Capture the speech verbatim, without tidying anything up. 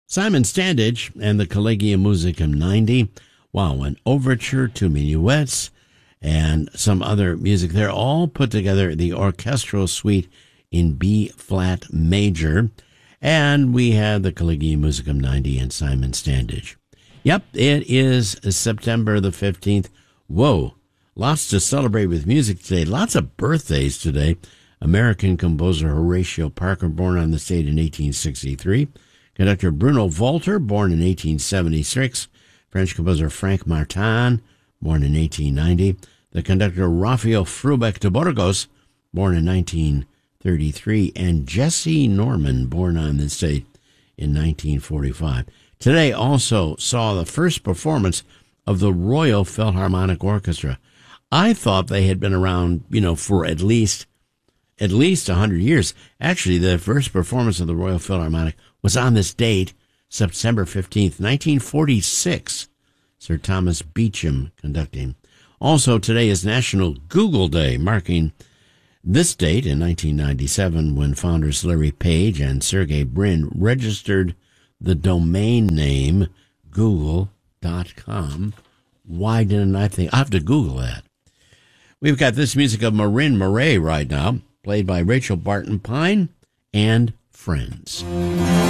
Simon Standage and the Collegium Musicum ninety. Wow, an overture to minuets and some other music. They're all put together, the orchestral suite in B-flat major. And we had the Collegium Musicum ninety and Simon Standage. Yep, it is September the fifteenth. Whoa, lots to celebrate with music today. Lots of birthdays today. American composer Horatio Parker, born on this date in eighteen sixty-three. Conductor Bruno Walter, born in eighteen seventy-six. French composer Frank Martin, born in eighteen ninety. The conductor Rafael Frubeck de Burgos, born in nineteen thirty-three. And Jesse Norman, born on this date in nineteen forty-five. Today also saw the first performance of the Royal Philharmonic Orchestra. I thought they had been around, you know, for at least at least one hundred years. Actually, the first performance of the Royal Philharmonic was on this date, September fifteenth, nineteen forty-six. Sir Thomas Beecham conducting. Also, today is National Google Day, marking this date in nineteen ninety-seven when founders Larry Page and Sergey Brin registered the domain name google dot com. Why didn't I think? I have to Google that. We've got this music of Marin Murray right now, played by Rachel Barton Pine and Friends.